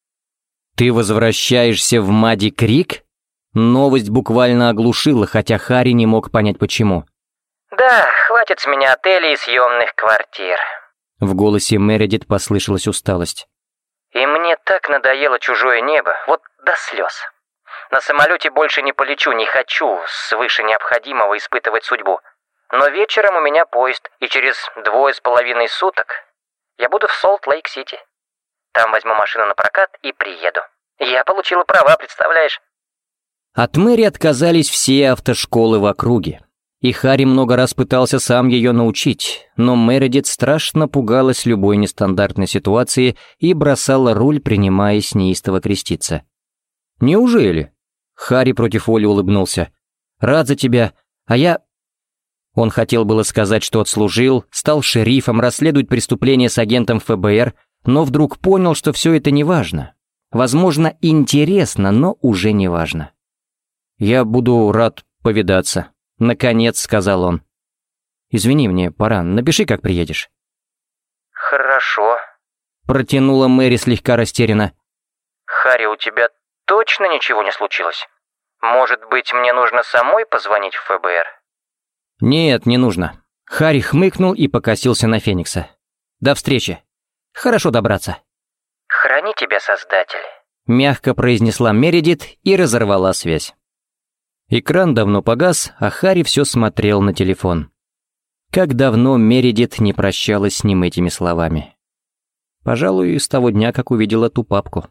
«Ты возвращаешься в Мадди-Крик?» Новость буквально оглушила, хотя Харри не мог понять почему. Да, хватит с меня отелей и съемных квартир. В голосе Мередит послышалась усталость. И мне так надоело чужое небо, вот до слез. На самолете больше не полечу, не хочу свыше необходимого испытывать судьбу. Но вечером у меня поезд, и через 2,5 суток я буду в Солт-Лейк-Сити. Там возьму машину на прокат и приеду. Я получила права, представляешь? От Мэри отказались все автошколы в округе. И Харри много раз пытался сам ее научить, но Мередит страшно пугалась любой нестандартной ситуации и бросала руль, принимаясь неистово креститься. «Неужели?» Харри против воли улыбнулся. «Рад за тебя, а я...» Он хотел было сказать, что отслужил, стал шерифом, расследует преступления с агентом ФБР, но вдруг понял, что все это не важно. Возможно, интересно, но уже не важно. «Я буду рад повидаться», — наконец сказал он. «Извини, мне пора, напиши, как приедешь». «Хорошо», — протянула Мэри слегка растерянно. «Харри, у тебя точно ничего не случилось? Может быть, мне нужно самой позвонить в ФБР?» «Нет, не нужно». Харри хмыкнул и покосился на Феникса. «До встречи. Хорошо добраться». «Храни тебя, Создатель», — мягко произнесла Мередит и разорвала связь. Экран давно погас, а Харри все смотрел на телефон. Как давно Мередит не прощалась с ним этими словами. Пожалуй, с того дня, как увидела ту папку.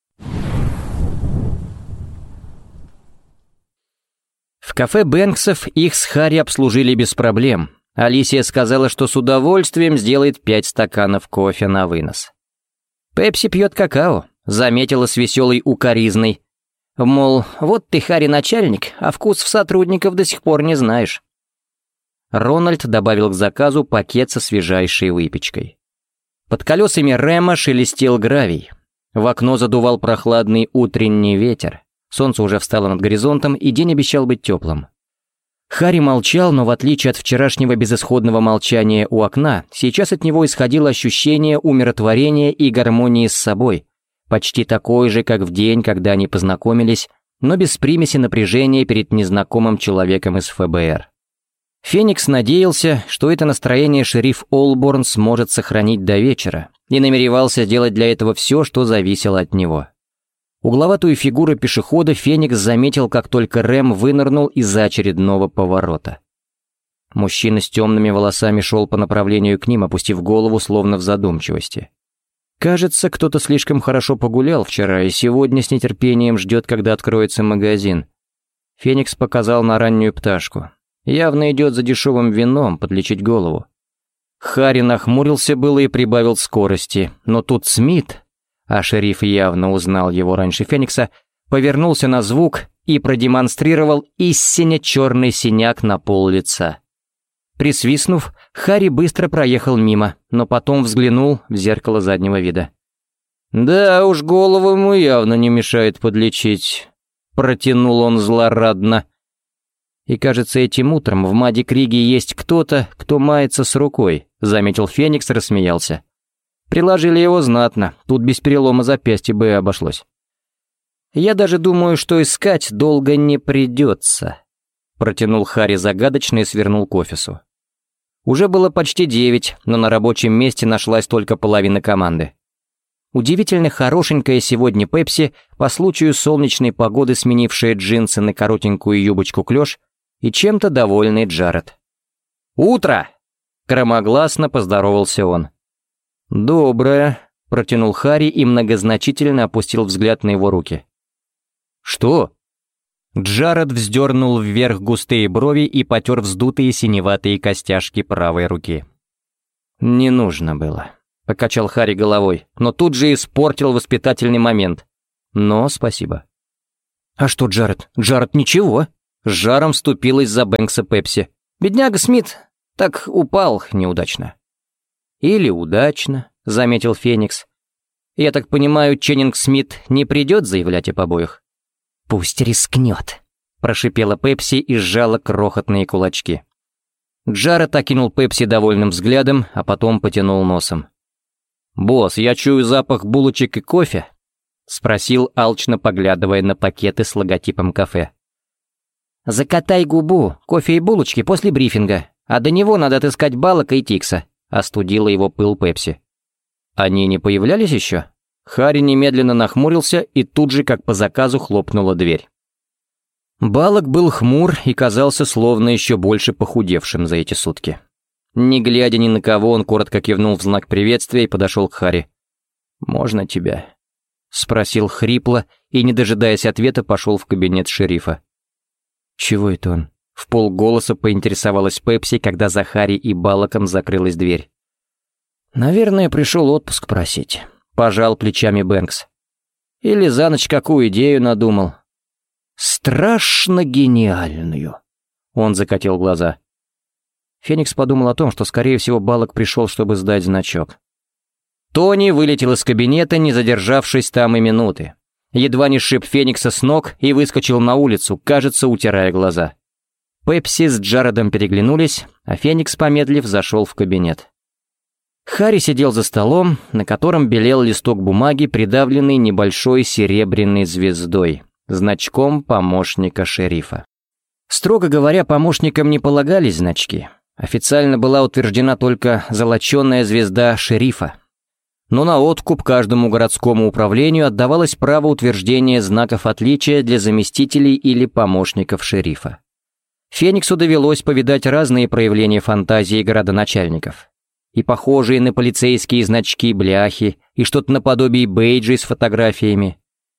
В кафе Бэнксов их с Харри обслужили без проблем. Алисия сказала, что с удовольствием сделает 5 стаканов кофе на вынос. «Пепси пьет какао», — заметила с веселой укоризной. Мол, вот ты, Харри, начальник, а вкусов сотрудников до сих пор не знаешь. Рональд добавил к заказу пакет со свежайшей выпечкой. Под колесами Рэма шелестел гравий. В окно задувал прохладный утренний ветер. Солнце уже встало над горизонтом, и день обещал быть теплым. Харри молчал, но в отличие от вчерашнего безысходного молчания у окна, сейчас от него исходило ощущение умиротворения и гармонии с собой, почти такой же, как в день, когда они познакомились, но без примеси напряжения перед незнакомым человеком из ФБР. Феникс надеялся, что это настроение шериф Олборн сможет сохранить до вечера, и намеревался сделать для этого все, что зависело от него. Угловатую фигуру пешехода Феникс заметил, как только Рэм вынырнул из-за очередного поворота. Мужчина с темными волосами шел по направлению к ним, опустив голову, словно в задумчивости. Кажется, кто-то слишком хорошо погулял вчера и сегодня с нетерпением ждет, когда откроется магазин. Феникс показал на раннюю пташку. Явно идет за дешевым вином, подлечить голову. Харри нахмурился было и прибавил скорости, но тут Смит, а шериф явно узнал его раньше Феникса, повернулся на звук и продемонстрировал истинно черный синяк на пол лица. Присвистнув, Харри быстро проехал мимо, но потом взглянул в зеркало заднего вида. «Да уж, голову ему явно не мешает подлечить», — протянул он злорадно. «И кажется, этим утром в Мадди-Криге есть кто-то, кто мается с рукой», — заметил Феникс и рассмеялся. «Приложили его знатно, тут без перелома запястья бы обошлось». «Я даже думаю, что искать долго не придется», — протянул Харри загадочно и свернул к офису. Уже было почти 9, но на рабочем месте нашлась только половина команды. Удивительно хорошенькая сегодня Пепси, по случаю солнечной погоды сменившая джинсы на коротенькую юбочку-клёш, и чем-то довольный Джаред. «Утро!» — громогласно поздоровался он. «Доброе», — протянул Харри и многозначительно опустил взгляд на его руки. «Что?» Джаред вздернул вверх густые брови и потер вздутые синеватые костяшки правой руки. «Не нужно было», — покачал Харри головой, но тут же испортил воспитательный момент. «Но спасибо». «А что Джаред? Джаред ничего?» С жаром вступилась за Бэнкса Пепси. «Бедняга Смит так упал неудачно». «Или удачно», — заметил Феникс. «Я так понимаю, Ченнинг Смит не придет заявлять о побоях?» «Пусть рискнет», — прошипела Пепси и сжала крохотные кулачки. Джаред окинул Пепси довольным взглядом, а потом потянул носом. «Босс, я чую запах булочек и кофе?» — спросил, алчно поглядывая на пакеты с логотипом кафе. «Закатай губу, кофе и булочки после брифинга, а до него надо отыскать Баллока и Тикса», — остудила его пыл Пепси. «Они не появлялись еще?» Харри немедленно нахмурился, и тут же, как по заказу, хлопнула дверь. Баллок был хмур и казался словно еще больше похудевшим за эти сутки. Не глядя ни на кого, он коротко кивнул в знак приветствия и подошел к Харри. «Можно тебя?» — спросил хрипло и, не дожидаясь ответа, пошел в кабинет шерифа. «Чего это он?» — вполголоса поинтересовалась Пепси, когда за Харри и Баллоком закрылась дверь. «Наверное, пришел отпуск просить», — пожал плечами Бэнкс. «Или за ночь какую идею надумал». «Страшно гениальную», — он закатил глаза. Феникс подумал о том, что, скорее всего, Баллок пришел, чтобы сдать значок. Тони вылетел из кабинета, не задержавшись там и минуты. Едва не сшиб Феникса с ног и выскочил на улицу, кажется, утирая глаза. Пепси с Джаредом переглянулись, а Феникс, помедлив, зашел в кабинет. Харри сидел за столом, на котором белел листок бумаги, придавленный небольшой серебряной звездой, значком помощника шерифа. Строго говоря, помощникам не полагались значки. Официально была утверждена только золоченая звезда шерифа. Но на откуп каждому городскому управлению отдавалось право утверждения знаков отличия для заместителей или помощников шерифа. Фениксу довелось повидать разные проявления фантазии городоначальников. И похожие на полицейские значки бляхи, и что-то наподобие бейджей с фотографиями.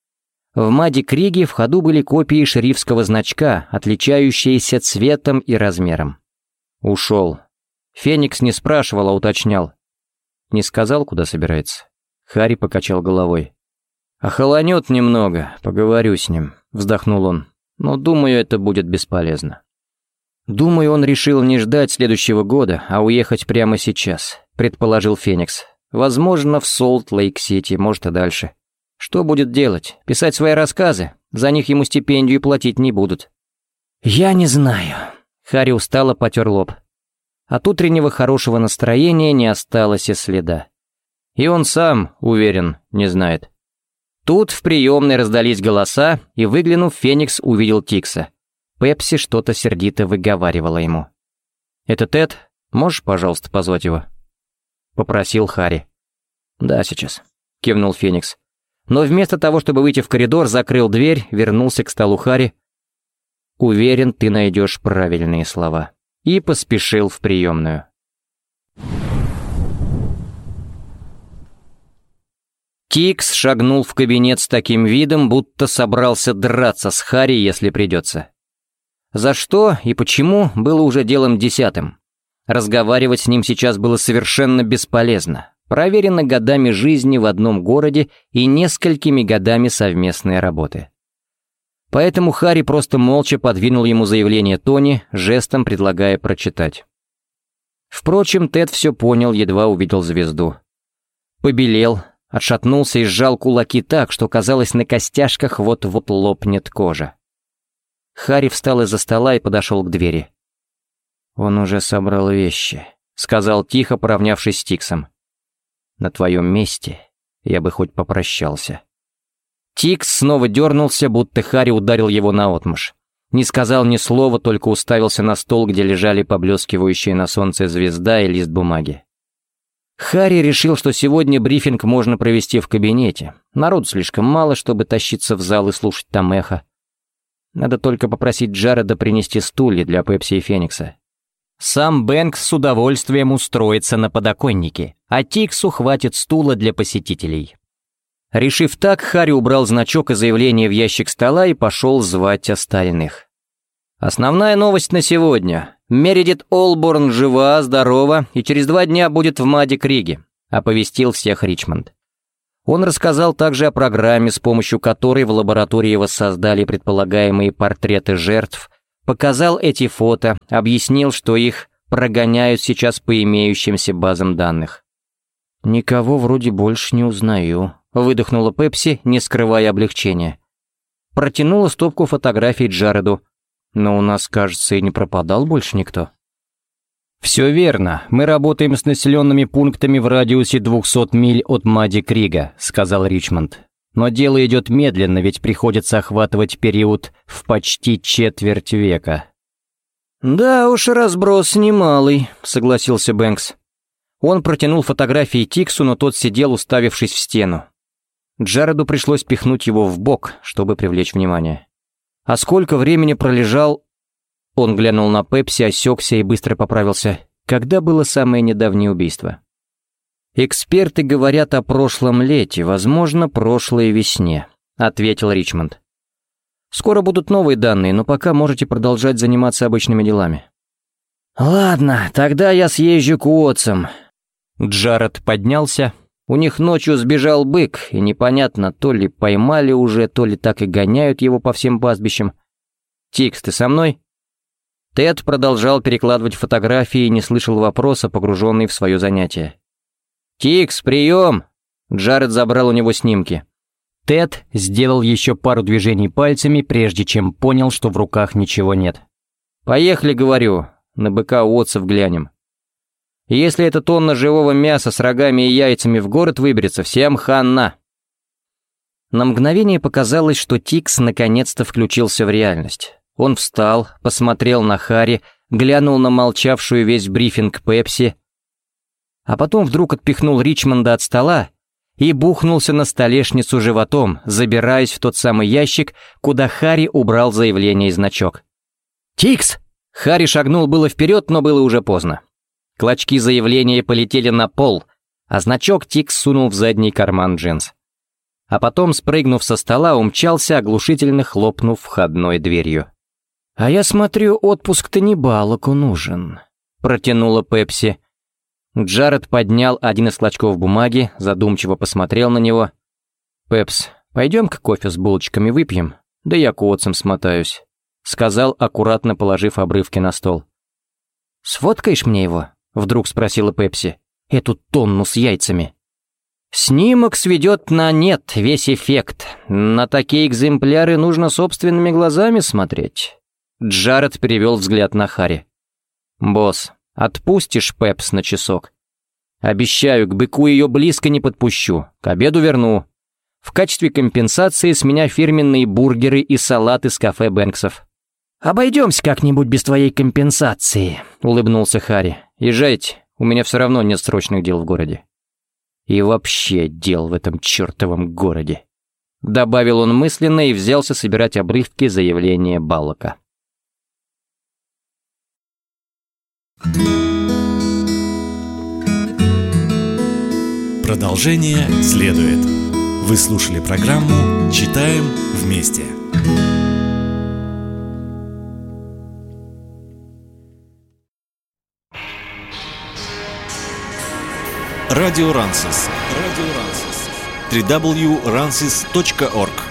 В Мадди-Криге в ходу были копии шерифского значка, отличающиеся цветом и размером. Ушел. Феникс не спрашивал, а уточнял. Не сказал, куда собирается. Харри покачал головой. «Охолонет немного, поговорю с ним», — вздохнул он. «Но думаю, это будет бесполезно». «Думаю, он решил не ждать следующего года, а уехать прямо сейчас», — предположил Феникс. «Возможно, в Солт-Лейк-Сити, может и дальше. Что будет делать? Писать свои рассказы? За них ему стипендию платить не будут». «Я не знаю». Харри устало потер лоб. От утреннего хорошего настроения не осталось и следа. И он сам, уверен, не знает. Тут в приемной раздались голоса, и, выглянув, Феникс увидел Тикса. Пепси что-то сердито выговаривала ему. «Это Тед? Можешь, пожалуйста, позвать его?» — попросил Харри. «Да, сейчас», — кивнул Феникс. Но вместо того, чтобы выйти в коридор, закрыл дверь, вернулся к столу Харри. «Уверен, ты найдешь правильные слова». И поспешил в приемную. Тикс шагнул в кабинет с таким видом, будто собрался драться с Харри, если придется. За что и почему было уже делом десятым. Разговаривать с ним сейчас было совершенно бесполезно. Проверено годами жизни в одном городе и несколькими годами совместной работы. Поэтому Харри просто молча подвинул ему заявление Тони, жестом предлагая прочитать. Впрочем, Тед все понял, едва увидел звезду. Побелел, отшатнулся и сжал кулаки так, что казалось, на костяшках вот-вот лопнет кожа. Харри встал из-за стола и подошел к двери. «Он уже собрал вещи», — сказал тихо, поравнявшись с Тиксом. «На твоем месте я бы хоть попрощался». Тикс снова дернулся, будто Харри ударил его наотмашь. Не сказал ни слова, только уставился на стол, где лежали поблескивающие на солнце звезда и лист бумаги. Харри решил, что сегодня брифинг можно провести в кабинете. Народу слишком мало, чтобы тащиться в зал и слушать там эхо. Надо только попросить Джареда принести стулья для Пепси и Феникса. Сам Бэнкс с удовольствием устроится на подоконнике, а Тиксу хватит стула для посетителей. Решив так, Харри убрал значок и заявление в ящик стола и пошел звать остальных. «Основная новость на сегодня», — Мередит Олборн жива, здорова и через 2 дня будет в Мадди-Криге», — оповестил всех Ричмонд. Он рассказал также о программе, с помощью которой в лаборатории воссоздали предполагаемые портреты жертв, показал эти фото, объяснил, что их прогоняют сейчас по имеющимся базам данных. «Никого вроде больше не узнаю», — выдохнула Пепси, не скрывая облегчения. Протянула стопку фотографий Джареду. «Но у нас, кажется, и не пропадал больше никто». «Все верно. Мы работаем с населенными пунктами в радиусе 200 миль от Мадди-Крига», — сказал Ричмонд. «Но дело идет медленно, ведь приходится охватывать период в почти четверть века». «Да уж, разброс немалый», — согласился Бэнкс. Он протянул фотографии Тиксу, но тот сидел, уставившись в стену. Джареду пришлось пихнуть его в бок, чтобы привлечь внимание. «А сколько времени пролежал...» Он глянул на Пепси, осекся и быстро поправился. «Когда было самое недавнее убийство?» «Эксперты говорят о прошлом лете, возможно, прошлой весне», — ответил Ричмонд. «Скоро будут новые данные, но пока можете продолжать заниматься обычными делами». «Ладно, тогда я съезжу к Уотсам». Джаред поднялся. У них ночью сбежал бык, и непонятно, то ли поймали уже, то ли так и гоняют его по всем пастбищам. «Тикс, ты со мной?» Тед продолжал перекладывать фотографии и не слышал вопроса, погруженный в свое занятие. «Тикс, прием!» Джаред забрал у него снимки. Тед сделал еще пару движений пальцами, прежде чем понял, что в руках ничего нет. «Поехали, говорю, на быка Уотсов глянем. Если эта тонна живого мяса с рогами и яйцами в город выберется, всем хана!» На мгновение показалось, что Тикс наконец-то включился в реальность. Он встал, посмотрел на Харри, глянул на молчавшую весь брифинг Пепси, а потом вдруг отпихнул Ричмонда от стола и бухнулся на столешницу животом, забираясь в тот самый ящик, куда Харри убрал заявление и значок. «Тикс!» Харри шагнул было вперед, но было уже поздно. Клочки заявления полетели на пол, а значок Тикс сунул в задний карман джинс. А потом, спрыгнув со стола, умчался, оглушительно хлопнув входной дверью. «А я смотрю, отпуск-то не балоку нужен», — протянула Пепси. Джаред поднял один из клочков бумаги, задумчиво посмотрел на него. «Пепс, пойдем-ка кофе с булочками выпьем, да я к Уотсам смотаюсь», — сказал, аккуратно положив обрывки на стол. «Сфоткаешь мне его?» — вдруг спросила Пепси. «Эту тонну с яйцами». «Снимок сведет на нет весь эффект. На такие экземпляры нужно собственными глазами смотреть». Джаред перевел взгляд на Харри. «Босс, отпустишь Пепс на часок? Обещаю, к быку ее близко не подпущу, к обеду верну. В качестве компенсации с меня фирменные бургеры и салат из кафе Бэнксов». «Обойдемся как-нибудь без твоей компенсации», — улыбнулся Харри. «Езжайте, у меня все равно нет срочных дел в городе». «И вообще дел в этом чертовом городе», — добавил он мысленно и взялся собирать обрывки заявления Баллока. Продолжение следует. Вы слушали программу «Читаем вместе». Радио Рансис. www.ransis.org